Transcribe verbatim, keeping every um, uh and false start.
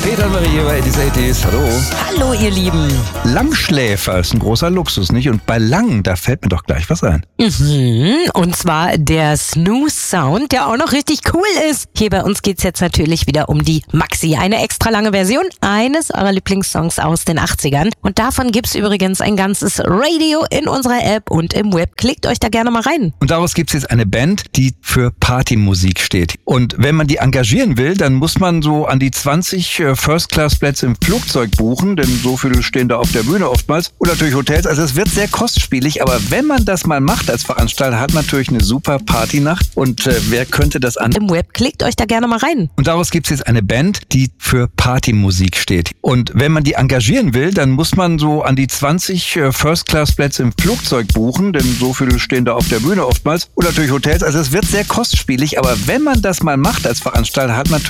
Peter Marie hier bei Edis Edis. Hallo. Hallo ihr Lieben. Langschläfer ist ein großer Luxus, nicht? Und bei Lang, da fällt mir doch gleich was ein. Mhm. Und zwar der Snooze Sound, der auch noch richtig cool ist. Hier bei uns geht's jetzt natürlich wieder um die Maxi. Eine extra lange Version eines eurer Lieblingssongs aus den achtzigern. Und davon gibt's übrigens ein ganzes Radio in unserer App und im Web. Klickt euch da gerne mal rein. Und daraus gibt's jetzt eine Band, die für Partymusik steht. Und wenn man die engagieren will, dann muss man so an die zwanzig First-Class-Plätze im Flugzeug buchen, denn so viele stehen da auf der Bühne oftmals. Und natürlich Hotels. Also es wird sehr kostspielig, aber wenn man das mal macht als Veranstalter, hat man natürlich eine super Partynacht. Und äh, wer könnte das an? Im Web. Klickt euch da gerne mal rein. Und daraus gibt's jetzt eine Band, die für Partymusik steht. Und wenn man die engagieren will, dann muss man so an die zwanzig First-Class-Plätze im Flugzeug buchen, denn so viele stehen da auf der Bühne oftmals. Und natürlich Hotels. Also es wird sehr kostspielig, aber wenn man das mal macht als Veranstalter, hat man